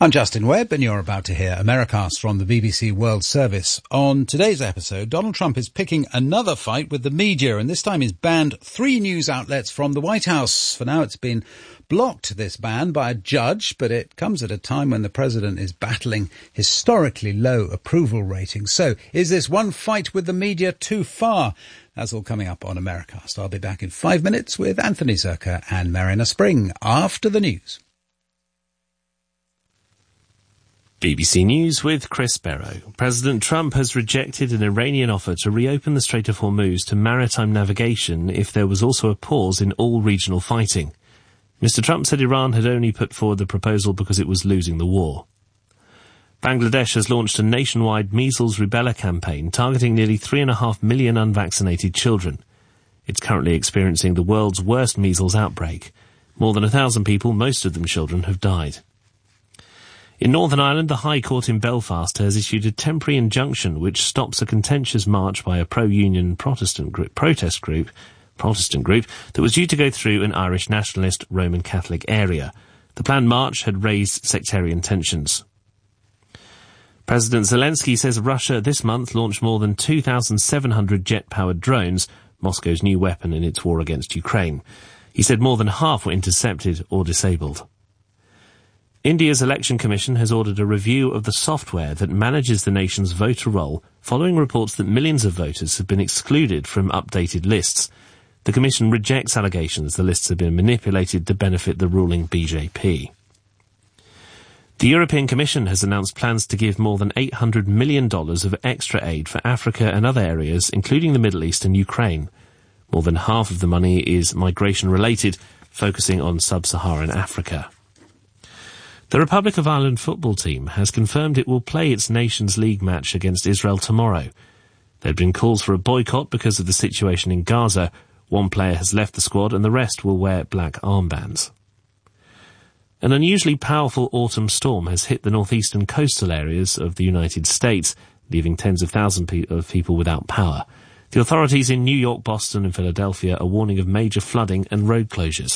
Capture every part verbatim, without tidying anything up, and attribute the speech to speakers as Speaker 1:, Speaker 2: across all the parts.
Speaker 1: I'm Justin Webb, and you're about to hear Americast from the B B C World Service. On today's episode, Donald Trump is picking another fight with the media, and this time he's banned three news outlets from the White House. For now, it's been blocked, this ban, by a judge, but it comes at a time when the president is battling historically low approval ratings. So, is this one fight with the media too far? That's all coming up on Americast. I'll be back in five minutes with Anthony Zerka and Marina Spring after the news.
Speaker 2: B B C News with Chris Barrow. President Trump has rejected an Iranian offer to reopen the Strait of Hormuz to maritime navigation if there was also a pause in all regional fighting. Mister Trump said Iran had only put forward the proposal because it was losing the war. Bangladesh has launched a nationwide measles rubella campaign targeting nearly three and a half million unvaccinated children. It's currently experiencing the world's worst measles outbreak. More than a thousand people, most of them children, have died. In Northern Ireland, the High Court in Belfast has issued a temporary injunction which stops a contentious march by a pro-union Protestant group, protest group, Protestant group that was due to go through an Irish nationalist Roman Catholic area. The planned march had raised sectarian tensions. President Zelensky says Russia this month launched more than two thousand seven hundred jet-powered drones, Moscow's new weapon in its war against Ukraine. He said more than half were intercepted or disabled. India's Election Commission has ordered a review of the software that manages the nation's voter roll following reports that millions of voters have been excluded from updated lists. The Commission rejects allegations the lists have been manipulated to benefit the ruling B J P. The European Commission has announced plans to give more than eight hundred million dollars of extra aid for Africa and other areas, including the Middle East and Ukraine. More than half of the money is migration-related, focusing on sub-Saharan Africa. The Republic of Ireland football team has confirmed it will play its Nations League match against Israel tomorrow. There had been calls for a boycott because of the situation in Gaza. One player has left the squad and the rest will wear black armbands. An unusually powerful autumn storm has hit the northeastern coastal areas of the United States, leaving tens of thousands of people without power. The authorities in New York, Boston and Philadelphia are warning of major flooding and road closures.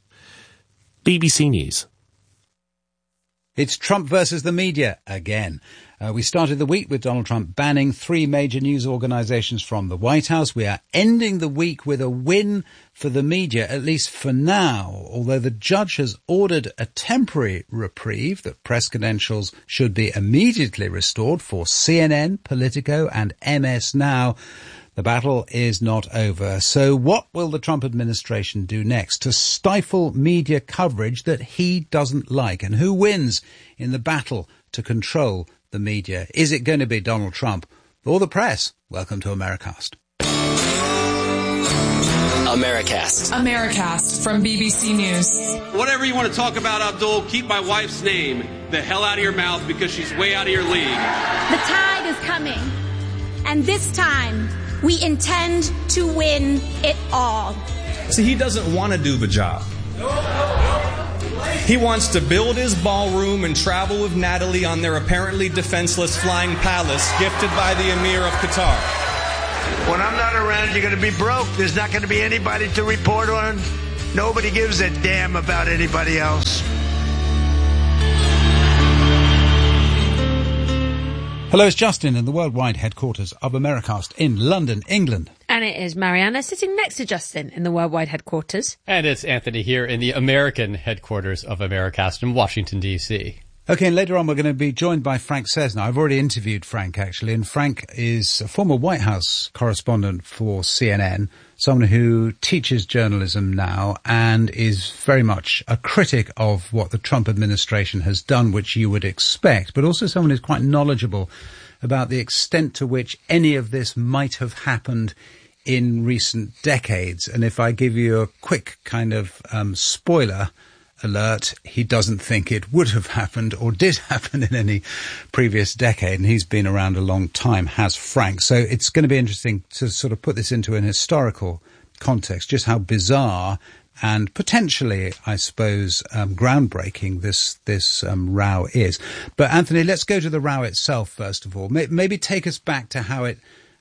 Speaker 2: B B C News.
Speaker 1: It's Trump versus the media again. Uh, we started the week with Donald Trump banning three major news organizations from the White House. We are ending the week with a win for the media, at least for now, although the judge has ordered a temporary reprieve that press credentials should be immediately restored for C N N, Politico and M S Now. The battle is not over. So what will the Trump administration do next to stifle media coverage that he doesn't like? And who wins in the battle to control the media? Is it going to be Donald Trump or the press? Welcome to Americast.
Speaker 3: Americast.
Speaker 4: Americast from B B C News.
Speaker 5: Whatever you want to talk about, Abdul, keep my wife's name the hell out of your mouth because she's way out of your league.
Speaker 6: The tide is coming, and this time we intend to win it all.
Speaker 7: See, he doesn't want to do the job. He wants to build his ballroom and travel with Natalie on their apparently defenseless flying palace gifted by the Emir of Qatar.
Speaker 8: When I'm not around, you're going to be broke. There's not going to be anybody to report on. Nobody gives a damn about anybody else.
Speaker 1: Hello, it's Justin in the worldwide headquarters of Americast in London, England.
Speaker 9: And it is Mariana sitting next to Justin in the worldwide headquarters.
Speaker 10: And it's Anthony here in the American headquarters of Americast in Washington, D C
Speaker 1: Okay, and later on we're going to be joined by Frank Sesna. I've already interviewed Frank, actually, and Frank is a former White House correspondent for C N N, someone who teaches journalism now and is very much a critic of what the Trump administration has done, which you would expect, but also someone who's quite knowledgeable about the extent to which any of this might have happened in recent decades. And if I give you a quick kind of um, spoiler alert, he doesn't think it would have happened or did happen in any previous decade, and he's been around a long time, has Frank. So it's going to be interesting to sort of put this into an historical context, just how bizarre and potentially, I suppose, um, groundbreaking this this um, row is. But Anthony, let's go to the row itself first of all. Maybe take us back to how it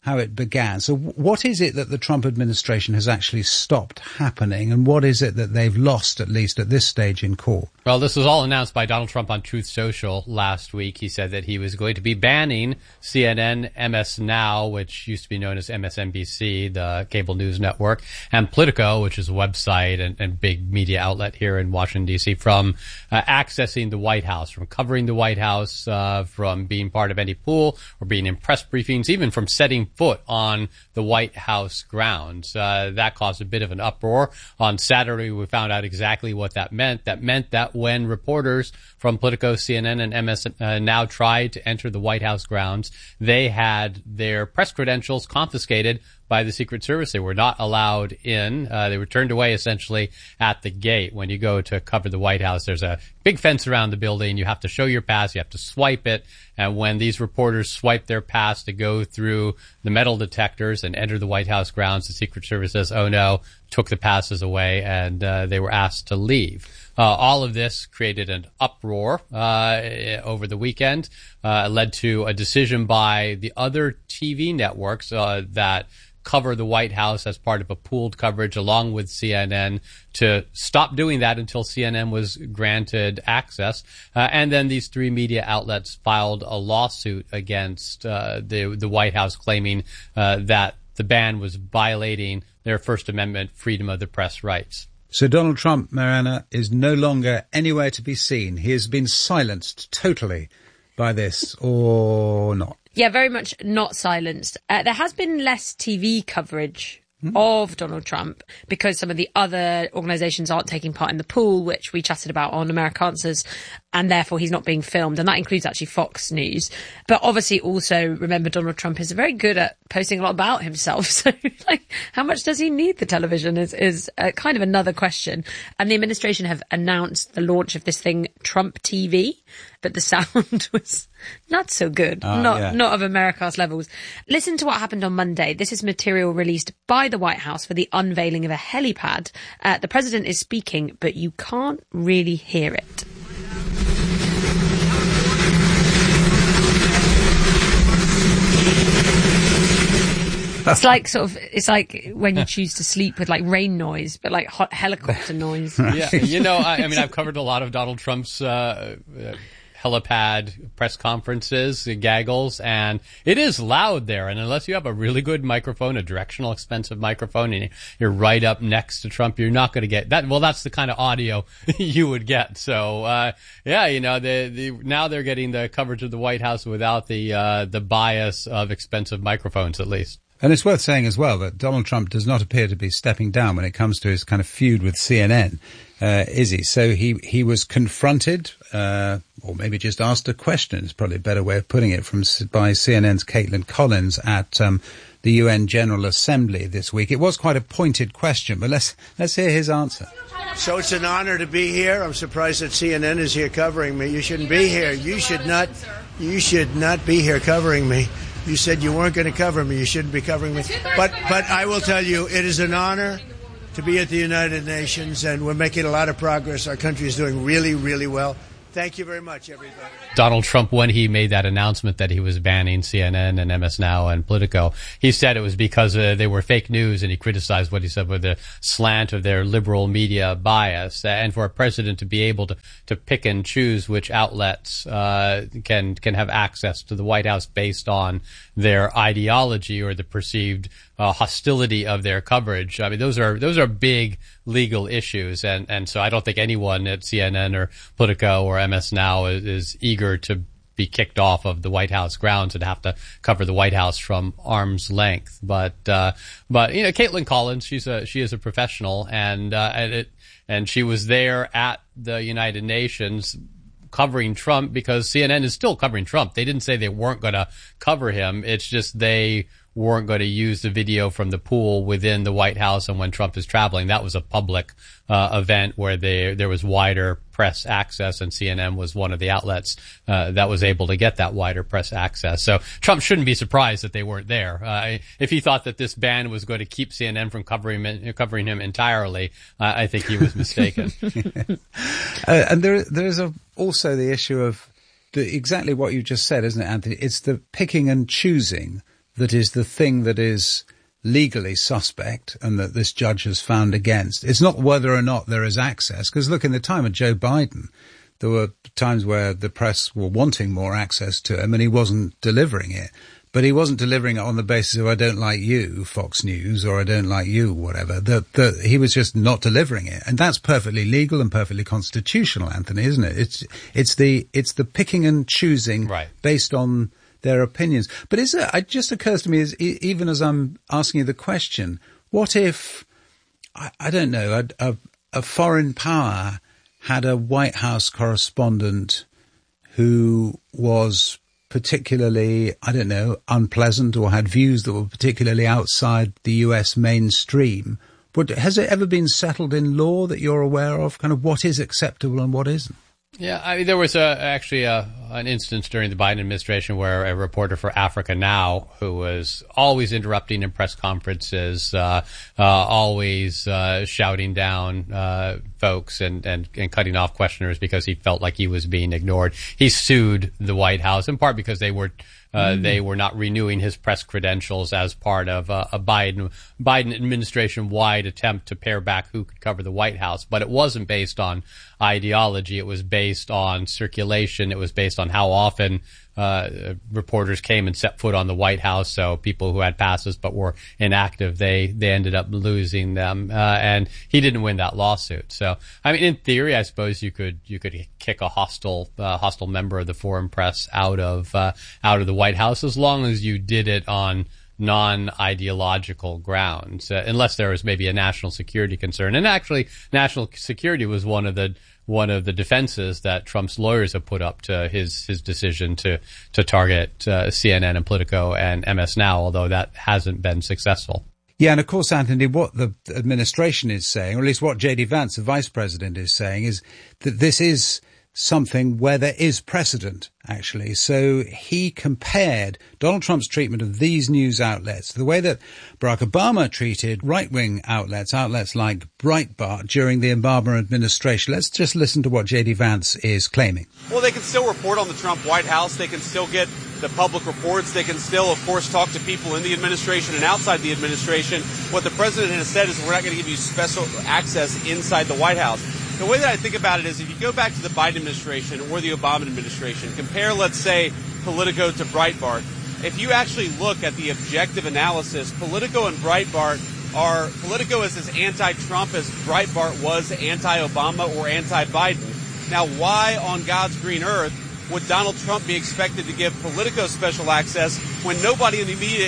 Speaker 1: how it began. So what is it that the Trump administration has actually stopped happening, and what is it that they've lost, at least at this stage, in court?
Speaker 10: Well, this was all announced by Donald Trump on Truth Social last week. He said that he was going to be banning C N N, M S Now, which used to be known as M S N B C, the cable news network, and Politico, which is a website and, and big media outlet here in Washington, D C, from uh, accessing the White House, from covering the White House, uh, from being part of any pool or being in press briefings, even from setting foot on the White House grounds. Uh, that caused a bit of an uproar. On Saturday, we found out exactly what that meant. That meant that when reporters from Politico, C N N, and M S uh, Now tried to enter the White House grounds, they had their press credentials confiscated by the Secret Service. They were not allowed in. Uh, they were turned away essentially at the gate. When you go to cover the White House, there's a big fence around the building. You have to show your pass. You have to swipe it. And when these reporters swipe their pass to go through the metal detectors and enter the White House grounds, the Secret Service says, oh no, took the passes away, and uh, they were asked to leave. Uh, all of this created an uproar uh, over the weekend, uh, led to a decision by the other T V networks uh, that cover the White House as part of a pooled coverage along with C N N to stop doing that until C N N was granted access. Uh, and then these three media outlets filed a lawsuit against uh, the, the White House, claiming uh, that the ban was violating their First Amendment freedom of the press rights.
Speaker 1: So Donald Trump, Mariana, is no longer anywhere to be seen. He has been silenced totally by this, or not?
Speaker 9: Yeah, very much not silenced. Uh, there has been less T V coverage mm. of Donald Trump because some of the other organisations aren't taking part in the pool, which we chatted about on America Answers, and therefore he's not being filmed. And that includes actually Fox News. But obviously also, remember, Donald Trump is very good at posting a lot about himself. So, like, how much does he need the television is, is uh, kind of another question. And the administration have announced the launch of this thing, Trump T V. But the sound was not so good, uh, not yeah. not of America's levels. Listen to what happened on Monday. This is material released by the White House for the unveiling of a helipad. Uh, the president is speaking, but you can't really hear it. It's like sort of, it's like when you choose to sleep with like rain noise, but like hot helicopter noise.
Speaker 10: Yeah, you know, I, I mean, I've covered a lot of Donald Trump's uh, uh helipad press conferences, gaggles, and it is loud there. And unless you have a really good microphone, a directional expensive microphone, and you're right up next to Trump, you're not going to get that. Well, that's the kind of audio you would get. So, uh, yeah, you know, the, the, now they're getting the coverage of the White House without the, uh, the bias of expensive microphones, at least.
Speaker 1: And it's worth saying as well that Donald Trump does not appear to be stepping down when it comes to his kind of feud with C N N, uh, is he? So he, he was confronted, uh, or maybe just asked a question, is probably a better way of putting it, from by C N N's Caitlin Collins at um, the U N General Assembly this week. It was quite a pointed question, but let's let's hear his answer.
Speaker 8: So it's an honor to be here. I'm surprised that C N N is here covering me. You shouldn't be here. You should not. You should not be here covering me. You said you weren't going to cover me. You shouldn't be covering me. But but I will tell you, it is an honor to be at the United Nations, and we're making a lot of progress. Our country is doing really, really well. Thank you very much, everybody.
Speaker 10: Donald Trump, when he made that announcement that he was banning C N N and M S Now and Politico, he said it was because uh, they were fake news, and he criticized what he said with the slant of their liberal media bias. And for a president to be able to, to pick and choose which outlets uh, can can have access to the White House based on their ideology or the perceived uh, hostility of their coverage, I mean, those are those are big legal issues, and and so I don't think anyone at C N N or Politico or M S Now is, is eager to be kicked off of the White House grounds and have to cover the White House from arm's length. But uh, but you know, Caitlin Collins, she's a she is a professional, and uh, and it and she was there at the United Nations covering Trump because C N N is still covering Trump. They didn't say they weren't going to cover him. It's just they weren't going to use the video from the pool within the White House and when Trump is traveling. That was a public uh, event where they, there was wider press access, and C N N was one of the outlets uh, that was able to get that wider press access. So Trump shouldn't be surprised that they weren't there. Uh, if he thought that this ban was going to keep C N N from covering him, covering him entirely, uh, I think he was mistaken.
Speaker 1: uh, and there, there is a, also the issue of the, exactly what you just said, isn't it, Anthony? It's the picking and choosing that is the thing that is legally suspect and that this judge has found against. It's not whether or not there is access, because look, in the time of Joe Biden, there were times where the press were wanting more access to him and he wasn't delivering it. But he wasn't delivering it on the basis of, I don't like you, Fox News, or I don't like you, whatever. The, the, he was just not delivering it. And that's perfectly legal and perfectly constitutional, Anthony, isn't it? It's, it's the, it's the picking and choosing
Speaker 10: right. based
Speaker 1: on their opinions. But is it, it just occurs to me, is, even as I'm asking you the question, what if, I, I don't know, a, a, a foreign power had a White House correspondent who was particularly, I don't know, unpleasant or had views that were particularly outside the U S mainstream? But has it ever been settled in law that you're aware of, kind of what is acceptable and what isn't?
Speaker 10: Yeah, I mean, there was a, actually a, an instance during the Biden administration where a reporter for Africa Now, who was always interrupting in press conferences, uh, uh, always uh, shouting down uh, folks and, and, and cutting off questioners because he felt like he was being ignored. He sued the White House, in part because they were Uh, mm. they were not renewing his press credentials as part of uh, a Biden Biden administration-wide attempt to pare back who could cover the White House. But it wasn't based on ideology. It was based on circulation. It was based on how often uh, reporters came and set foot on the White House. So people who had passes but were inactive, they they ended up losing them. Uh, and he didn't win that lawsuit. So, I mean, in theory, I suppose you could you could kick a hostile uh, hostile member of the foreign press out of uh, out of the White House as long as you did it on non-ideological grounds, uh, unless there was maybe a national security concern. And actually, national security was one of the one of the defenses that Trump's lawyers have put up to his his decision to to target uh, C N N and Politico and M S Now, although that hasn't been successful.
Speaker 1: Yeah, and of course, Anthony, what the administration is saying, or at least what J D Vance, the vice president, is saying, is that this is something where there is precedent, actually. So he compared Donald Trump's treatment of these news outlets to the way that Barack Obama treated right-wing outlets, outlets like Breitbart during the Obama administration. Let's just listen to what J D Vance is claiming.
Speaker 5: Well, they can still report on the Trump White House. They can still get the public reports. They can still, of course, talk to people in the administration and outside the administration. What the president has said is we're not going to give you special access inside the White House. The way that I think about it is if you go back to the Biden administration or the Obama administration, compare, let's say, Politico to Breitbart. If you actually look at the objective analysis, Politico and Breitbart are, Politico is as anti-Trump as Breitbart was anti-Obama or anti-Biden. Now, why on God's green earth would Donald Trump be expected to give Politico special access when nobody in the media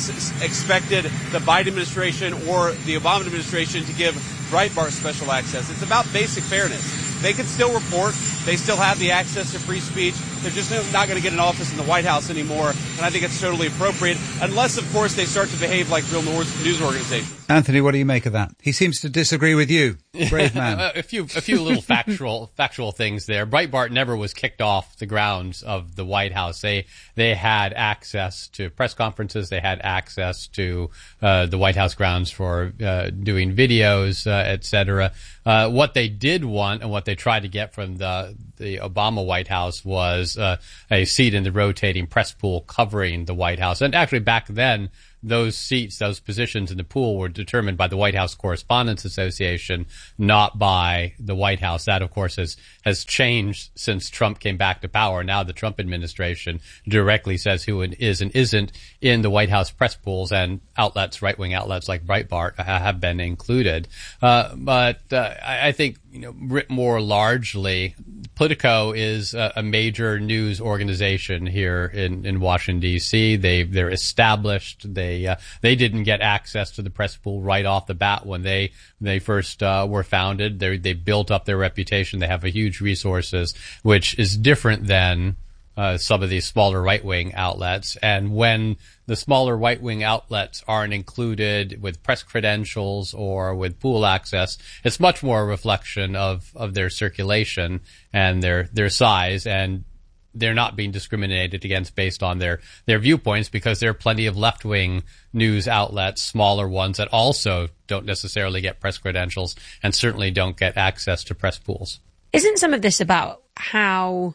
Speaker 5: expected the Biden administration or the Obama administration to give Breitbart special access? It's about basic fairness. They can still report. They still have the access to free speech. They're just not going to get an office in the White House anymore, and I think it's totally appropriate, unless, of course, they start to behave like real news organizations.
Speaker 1: Anthony, what do you make of that? He seems to disagree with you. Brave man.
Speaker 10: a few a few little factual factual things there. Breitbart never was kicked off the grounds of the White House. They they had access to press conferences. They had access to uh, the White House grounds for uh, doing videos, uh, et cetera. Uh, what they did want and what they tried to get from the the Obama White House was uh, a seat in the rotating press pool covering the White House. And actually back then, those seats, those positions in the pool were determined by the White House Correspondents Association, not by the White House. That, of course, has, has changed since Trump came back to power. Now the Trump administration directly says who is and isn't in the White House press pools, and outlets, right-wing outlets like Breitbart have been included. Uh, but uh, I, I think, you know, writ more largely, Politico is a, a major news organization here in, in Washington, D C. They, they're established. They, uh, they didn't get access to the press pool right off the bat when they, they first, uh, were founded. They, they built up their reputation. They have a huge resources, which is different than, uh, some of these smaller right-wing outlets. And when the smaller right-wing outlets aren't included with press credentials or with pool access, it's much more a reflection of, of their circulation and their, their size, and they're not being discriminated against based on their, their viewpoints, because there are plenty of left-wing news outlets, smaller ones, that also don't necessarily get press credentials and certainly don't get access to press pools.
Speaker 9: Isn't some of this about how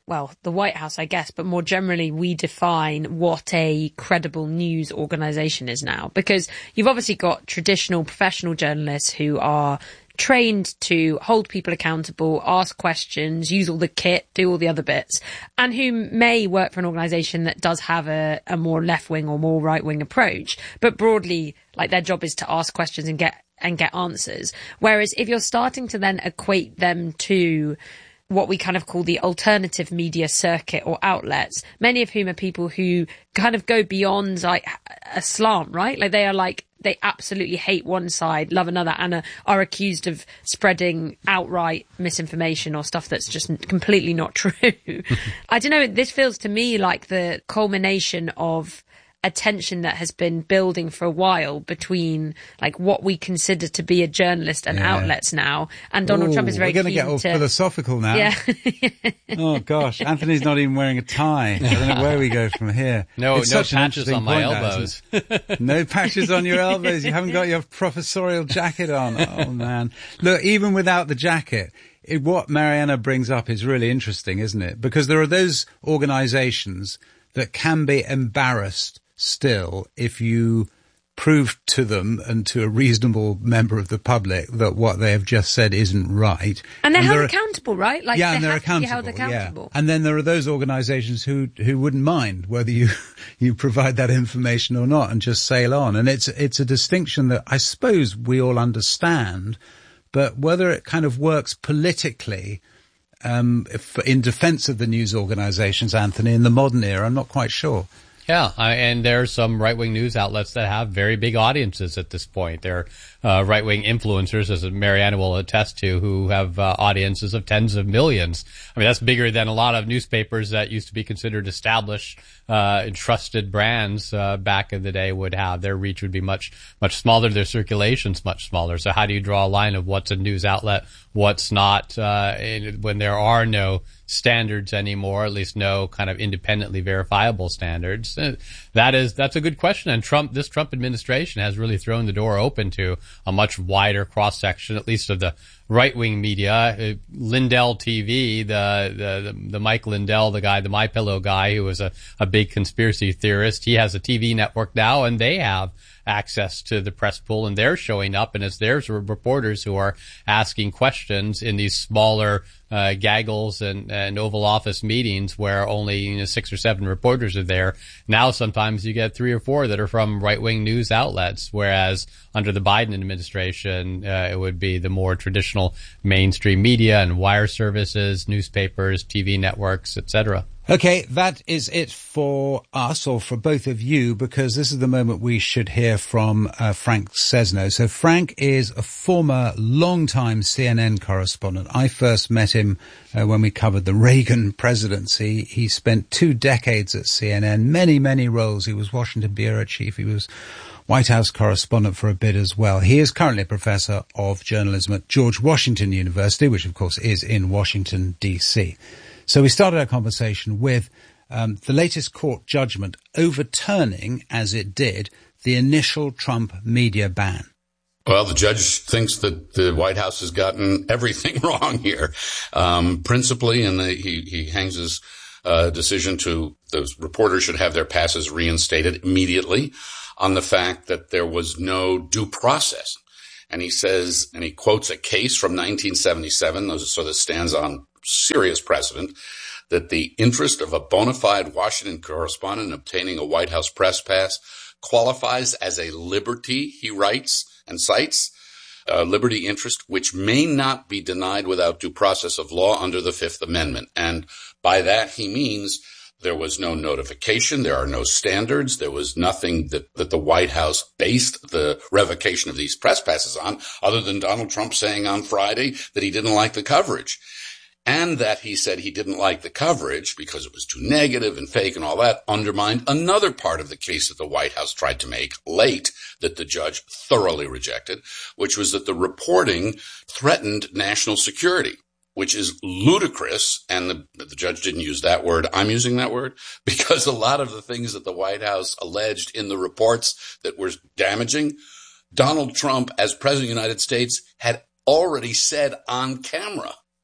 Speaker 9: well, the White House, I guess, but more generally, we define what a credible news organization is now. Because you've obviously got traditional professional journalists who are trained to hold people accountable, ask questions, use all the kit, do all the other bits, and who may work for an organisation that does have a, a more left-wing or more right-wing approach. But broadly, like, their job is to ask questions and get and get answers. Whereas if you're starting to then equate them to what we kind of call the alternative media circuit or outlets, many of whom are people who kind of go beyond like a slant, right? Like they are like, they absolutely hate one side, love another, and are, are accused of spreading outright misinformation or stuff that's just completely not true. I don't know, this feels to me like the culmination of a tension that has been building for a while between like what we consider to be a journalist and yeah. outlets now, and Donald
Speaker 1: Ooh,
Speaker 9: Trump is very
Speaker 1: we're going to
Speaker 9: keen
Speaker 1: get all
Speaker 9: to...
Speaker 1: philosophical now.
Speaker 9: Yeah.
Speaker 1: Oh gosh, Anthony's not even wearing a tie. I don't know where we go from here.
Speaker 10: No,
Speaker 1: it's
Speaker 10: no
Speaker 1: such
Speaker 10: patches on my
Speaker 1: point,
Speaker 10: elbows.
Speaker 1: No patches on your elbows. You haven't got your professorial jacket on. Oh man, look, even without the jacket, it, what Mariana brings up is really interesting, isn't it? Because there are those organisations that can be embarrassed still if you prove to them and to a reasonable member of the public that what they have just said isn't right.
Speaker 9: And they're
Speaker 1: and
Speaker 9: held
Speaker 1: are,
Speaker 9: accountable, right? Like
Speaker 1: yeah,
Speaker 9: they
Speaker 1: and they're
Speaker 9: have
Speaker 1: accountable,
Speaker 9: to be held accountable.
Speaker 1: Yeah. And then there are those organisations who who wouldn't mind whether you you provide that information or not and just sail on. And it's it's a distinction that I suppose we all understand, but whether it kind of works politically um, if, in defence of the news organisations, Anthony, in the modern era, I'm not quite sure.
Speaker 10: Yeah, uh, and there are some right-wing news outlets that have very big audiences at this point. There are uh, right-wing influencers, as Mariana will attest to, who have uh, audiences of tens of millions. I mean, that's bigger than a lot of newspapers that used to be considered established uh, and trusted brands uh, back in the day would have. Their reach would be much, much smaller. Their circulation's much smaller. So how do you draw a line of what's a news outlet, what's not, uh, when there are no standards anymore, at least no kind of independently verifiable standards? That is, that's a good question. And Trump, this Trump administration has really thrown the door open to a much wider cross section, at least of the right-wing media. Uh, Lindell T V, the, the, the, the Mike Lindell, the guy, the MyPillow guy, who was a, a big conspiracy theorist. He has a T V network now, and they have access to the press pool, and they're showing up, and it's there's reporters who are asking questions in these smaller uh, gaggles and, and Oval Office meetings where only you know, six or seven reporters are there. Now sometimes you get three or four that are from right-wing news outlets, whereas under the Biden administration, uh, it would be the more traditional mainstream media and wire services, newspapers, T V networks, et cetera.
Speaker 1: Okay, that is it for us, or for both of you, because this is the moment we should hear from uh, Frank Sesno. So Frank is a former long-time C N N correspondent. I first met him uh, when we covered the Reagan presidency. He spent two decades at C N N, many, many roles. He was Washington bureau chief. He was White House correspondent for a bit as well. He is currently a professor of journalism at George Washington University, which of course is in Washington, D C So we started our conversation with um, the latest court judgment overturning, as it did, the initial Trump media ban.
Speaker 3: Well, the judge thinks that the White House has gotten everything wrong here, um, principally, and the, he, he hangs his uh, decision to those reporters should have their passes reinstated immediately on the fact that there was no due process. And he says, and he quotes a case from nineteen seventy-seven, so this stands on serious precedent, that the interest of a bona fide Washington correspondent in obtaining a White House press pass qualifies as a liberty, he writes and cites, a liberty interest which may not be denied without due process of law under the Fifth Amendment. And by that he means there was no notification, there are no standards, there was nothing that, that the White House based the revocation of these press passes on, other than Donald Trump saying on Friday that he didn't like the coverage. And that he said he didn't like the coverage because it was too negative and fake and all that undermined another part of the case that the White House tried to make late that the judge thoroughly rejected, which was that the reporting threatened national security, which is ludicrous. And the, the judge didn't use that word. I'm using that word because a lot of the things that the White House alleged in the reports that were damaging, Donald Trump, as president of the United States, had already said on camera.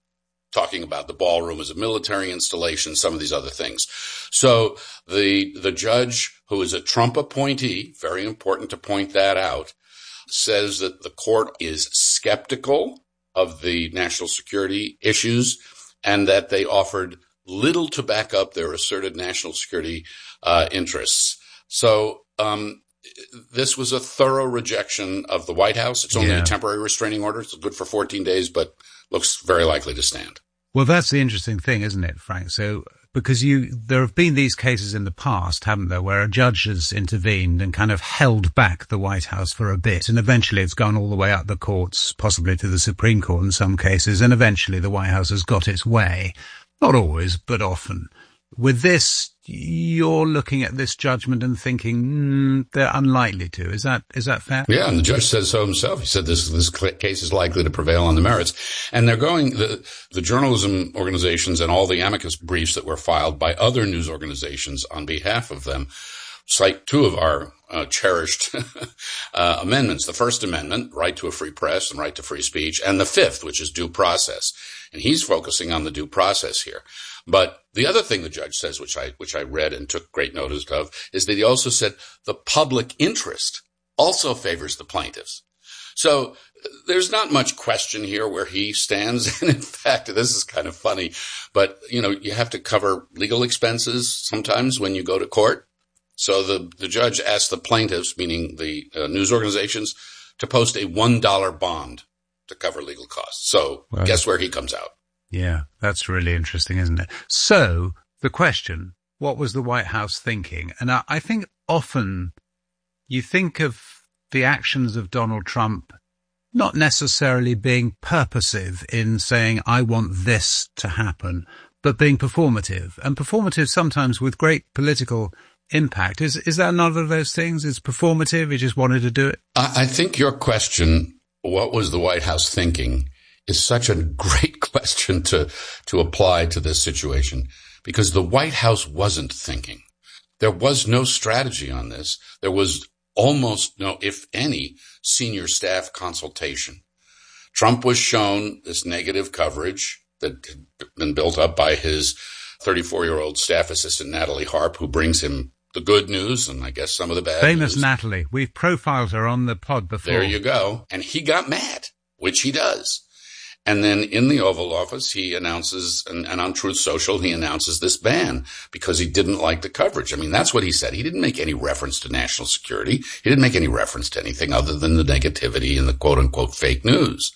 Speaker 3: talking about the ballroom as a military installation, some of these other things. So the, the judge, who is a Trump appointee, very important to point that out, says that the court is skeptical of the national security issues and that they offered little to back up their asserted national security uh, interests. So um this was a thorough rejection of the White House. It's only yeah. a temporary restraining order. It's good for fourteen days, but looks very likely to stand.
Speaker 1: Well, that's the interesting thing, isn't it, Frank? So, because you, there have been these cases in the past, haven't there, where a judge has intervened and kind of held back the White House for a bit, and eventually it's gone all the way up the courts, possibly to the Supreme Court in some cases, and eventually the White House has got its way. Not always, but often. With this, you're looking at this judgment and thinking, mm, they're unlikely to. Is that, is that fair?
Speaker 3: Yeah, and the judge says so himself. He said this, this case is likely to prevail on the merits. And they're going, the, the journalism organizations and all the amicus briefs that were filed by other news organizations on behalf of them cite two of our uh, cherished uh, amendments. The First Amendment, right to a free press and right to free speech, and the Fifth, which is due process. And he's focusing on the due process here. But the other thing the judge says, which I, which I read and took great notice of, is that he also said the public interest also favors the plaintiffs. So there's not much question here where he stands. And in fact, this is kind of funny, but you know, you have to cover legal expenses sometimes when you go to court. So the, the judge asked the plaintiffs, meaning the uh, news organizations, to post a one dollar bond to cover legal costs. So wow. Guess where he comes out?
Speaker 1: Yeah, that's really interesting, isn't it? So the question, what was the White House thinking? And I, I think often you think of the actions of Donald Trump not necessarily being purposive in saying, I want this to happen, but being performative. And performative sometimes with great political impact. Is is that another of those things? It's performative, he just wanted to do it?
Speaker 3: I, I think your question, what was the White House thinking, is such a great question to, to apply to this situation, because the White House wasn't thinking. There was no strategy on this. There was almost no, if any, senior staff consultation. Trump was shown this negative coverage that had been built up by his thirty-four-year-old staff assistant, Natalie Harp, who brings him the good news and I guess some of the bad
Speaker 1: Famous
Speaker 3: news.
Speaker 1: Natalie. We've profiled her on the pod before.
Speaker 3: There you go. And he got mad, which he does. And then in the Oval Office, he announces, and, and on Truth Social, he announces this ban because he didn't like the coverage. I mean, that's what he said. He didn't make any reference to national security. He didn't make any reference to anything other than the negativity and the quote-unquote fake news.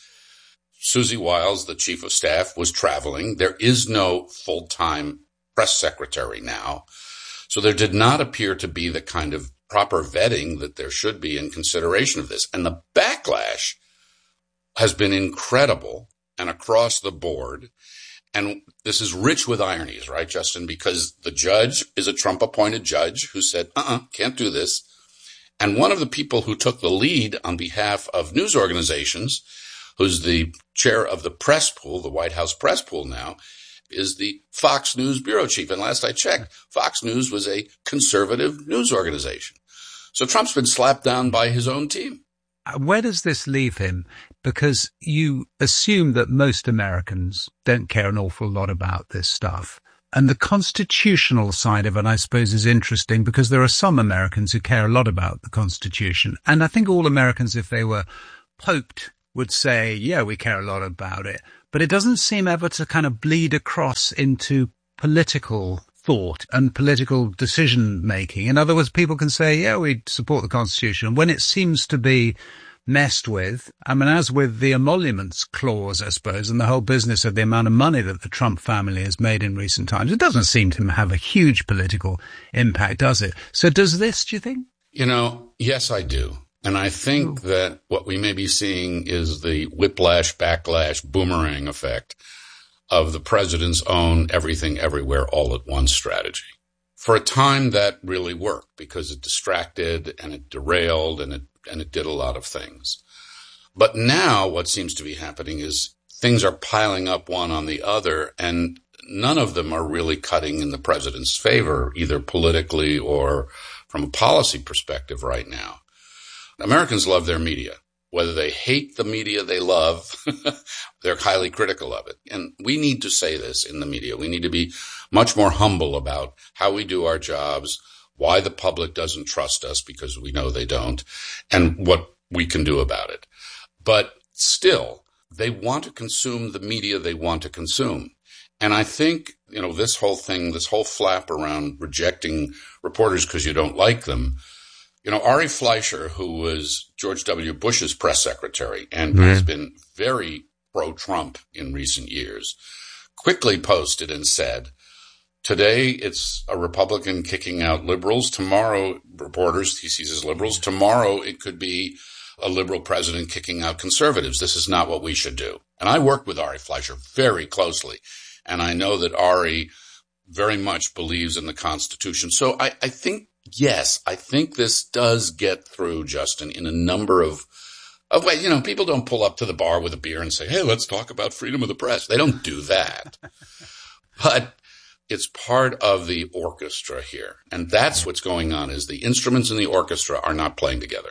Speaker 3: Susie Wiles, the chief of staff, was traveling. There is no full-time press secretary now. So there did not appear to be the kind of proper vetting that there should be in consideration of this. And the backlash has been incredible and across the board. And this is rich with ironies, right, Justin? Because the judge is a Trump-appointed judge who said, uh-uh, can't do this. And one of the people who took the lead on behalf of news organizations, who's the chair of the press pool, the White House press pool now, is the Fox News bureau chief. And last I checked, Fox News was a conservative news organization. So Trump's been slapped down by his own team.
Speaker 1: Where does this leave him? Because you assume that most Americans don't care an awful lot about this stuff. And the constitutional side of it, I suppose, is interesting because there are some Americans who care a lot about the Constitution. And I think all Americans, if they were poked, would say, yeah, we care a lot about it. But it doesn't seem ever to kind of bleed across into political thought and political decision making. In other words, people can say, yeah, we support the Constitution. When it seems to be messed with, I mean, as with the emoluments clause, I suppose, and the whole business of the amount of money that the Trump family has made in recent times, it doesn't seem to have a huge political impact, does it? So does this, do you think?
Speaker 3: You know, yes, I do. And I think Ooh. that what we may be seeing is the whiplash, backlash, boomerang effect of the president's own everything, everywhere, all at once strategy. For a time, that really worked because it distracted and it derailed and it, and it did a lot of things. But now what seems to be happening is things are piling up one on the other, and none of them are really cutting in the president's favor, either politically or from a policy perspective right now. Americans love their media. Whether they hate the media they love, they're highly critical of it. And we need to say this in the media. We need to be much more humble about how we do our jobs, why the public doesn't trust us, because we know they don't, and what we can do about it. But still, they want to consume the media they want to consume. And I think, you know, this whole thing, this whole flap around rejecting reporters because you don't like them. You know, Ari Fleischer, who was George W. Bush's press secretary and mm-hmm. has been very pro-Trump in recent years, quickly posted and said, today it's a Republican kicking out liberals. Tomorrow, reporters, he sees as liberals. Tomorrow it could be a liberal president kicking out conservatives. This is not what we should do. And I worked with Ari Fleischer very closely. And I know that Ari very much believes in the Constitution. So I, I think, yes, I think this does get through, Justin, in a number of, of ways. You know, people don't pull up to the bar with a beer and say, hey, let's talk about freedom of the press. They don't do that. But it's part of the orchestra here. And that's what's going on, is the instruments in the orchestra are not playing together.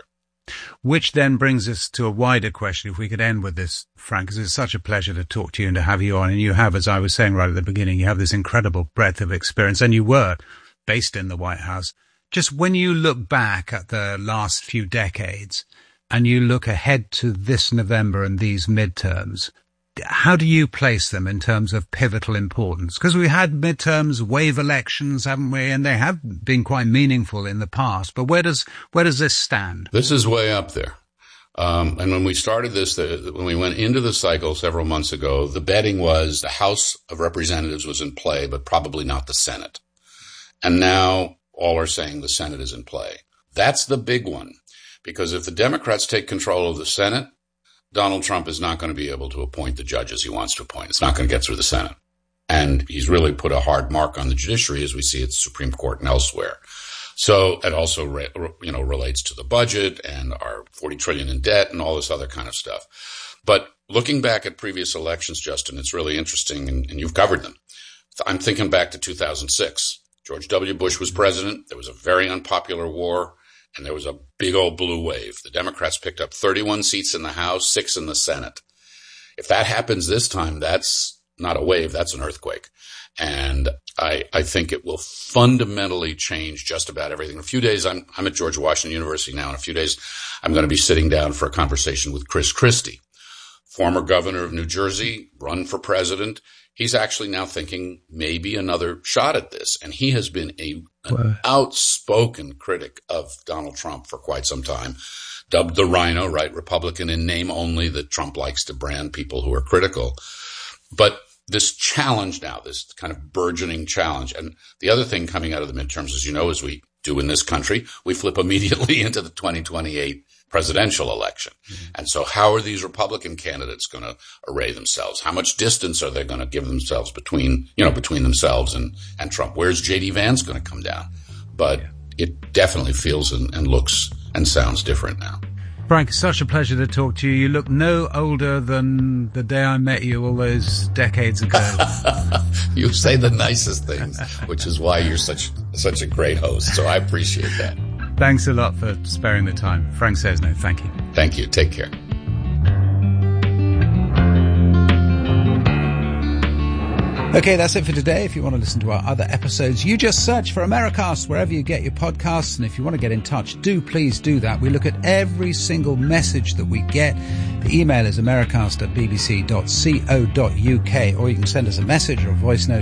Speaker 1: Which then brings us to a wider question, if we could end with this, Frank, because it's such a pleasure to talk to you and to have you on. And you have, as I was saying right at the beginning, you have this incredible breadth of experience, and you were based in the White House. Just when you look back at the last few decades and you look ahead to this November and these midterms, how do you place them in terms of pivotal importance? Because we had midterms, wave elections, haven't we? And they have been quite meaningful in the past. But where does where does this stand?
Speaker 3: This is way up there. Um, and when we started this, the, when we went into the cycle several months ago, the betting was the House of Representatives was in play, but probably not the Senate. And now all are saying the Senate is in play. That's the big one, because if the Democrats take control of the Senate, Donald Trump is not going to be able to appoint the judges he wants to appoint. It's not going to get through the Senate. And he's really put a hard mark on the judiciary, as we see at the Supreme Court and elsewhere. So it also, re, you know, relates to the budget and our forty trillion dollars in debt and all this other kind of stuff. But looking back at previous elections, Justin, it's really interesting, and, and you've covered them. I'm thinking back to two thousand six. George W. Bush was president. There was a very unpopular war, and there was a big old blue wave. The Democrats picked up thirty-one seats in the House, six in the Senate. If that happens this time, that's not a wave, that's an earthquake. And I, I think it will fundamentally change just about everything. In a few days, I'm, I'm at George Washington University now. In a few days, I'm going to be sitting down for a conversation with Chris Christie, former governor of New Jersey, run for president. He's actually now thinking maybe another shot at this. And he has been a, an outspoken critic of Donald Trump for quite some time, dubbed the Rhino, right? Republican in name only, that Trump likes to brand people who are critical. But this challenge now, this kind of burgeoning challenge. And the other thing coming out of the midterms, as you know, as we do in this country, we flip immediately into the twenty twenty-eight presidential election. Mm-hmm. And so how are these Republican candidates going to array themselves? How much distance are they going to give themselves between, you know, between themselves and, and Trump? Where's J D Vance going to come down? But yeah. It definitely feels and, and looks and sounds different now.
Speaker 1: Frank, it's such a pleasure to talk to you. You look no older than the day I met you all those decades ago.
Speaker 3: You say the nicest things, which is why you're such such a great host. So I appreciate that.
Speaker 1: Thanks a lot for sparing the time. Frank Sesno, thank you.
Speaker 3: Thank you. Take care.
Speaker 1: Okay, that's it for today. If you want to listen to our other episodes, you just search for Americast wherever you get your podcasts. And if you want to get in touch, do please do that. We look at every single message that we get. The email is americast at bbc dot co dot uk, or you can send us a message or a voice note